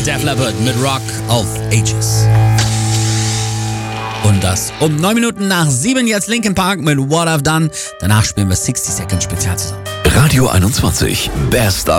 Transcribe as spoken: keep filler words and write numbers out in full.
Def Leppard mit Rock of Ages. Und das um neun Minuten nach sieben, jetzt Linkin Park mit What I've Done. Danach spielen wir sixty Second Spezial zusammen. Radio einundzwanzig, Best